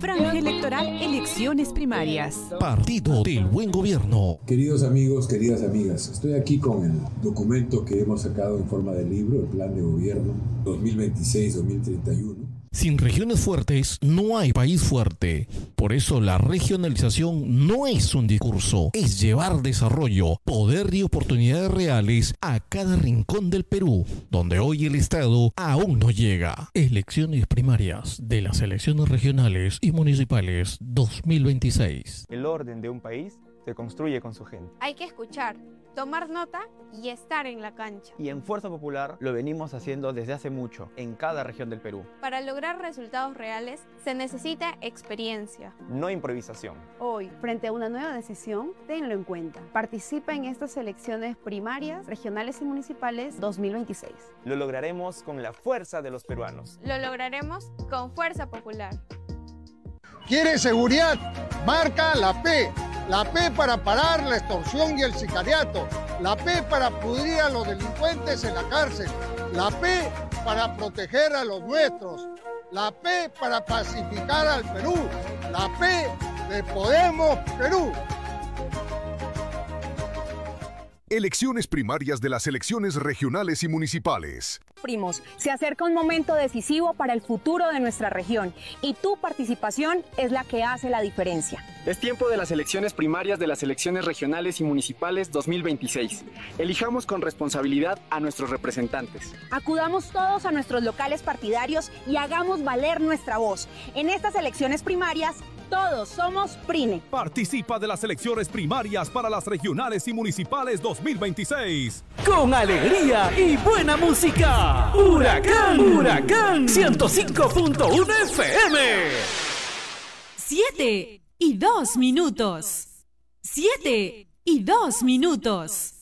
Franja electoral, elecciones primarias. Partido del Buen Gobierno. Queridos amigos, queridas amigas, estoy aquí con el documento que hemos sacado en forma de libro, el Plan de Gobierno 2026-2031. Sin regiones fuertes no hay país fuerte. Por eso la regionalización no es un discurso, es llevar desarrollo, poder y oportunidades reales a cada rincón del Perú, donde hoy el Estado aún no llega. Elecciones primarias de las elecciones regionales y municipales 2026. El orden de un país se construye con su gente. Hay que escuchar, tomar nota y estar en la cancha. Y en Fuerza Popular lo venimos haciendo desde hace mucho, en cada región del Perú. Para lograr resultados reales se necesita experiencia. No improvisación. Hoy, frente a una nueva decisión, tenlo en cuenta. Participa en estas elecciones primarias, regionales y municipales 2026. Lo lograremos con la fuerza de los peruanos. Lo lograremos con Fuerza Popular. ¿Quieres seguridad? Marca la P. La P para parar la extorsión y el sicariato. La P para pudrir a los delincuentes en la cárcel. La P para proteger a los nuestros. La P para pacificar al Perú. La P de Podemos Perú. Elecciones primarias de las elecciones regionales y municipales. Primos, se acerca un momento decisivo para el futuro de nuestra región y tu participación es la que hace la diferencia. Es tiempo de las elecciones primarias de las elecciones regionales y municipales 2026. Elijamos con responsabilidad a nuestros representantes. Acudamos todos a nuestros locales partidarios y hagamos valer nuestra voz. En estas elecciones primarias, todos somos PRINE. Participa de las elecciones primarias para las regionales y municipales 2026. Con alegría y buena música. Huracán, Huracán 105.1 FM. 7:02. 7:02.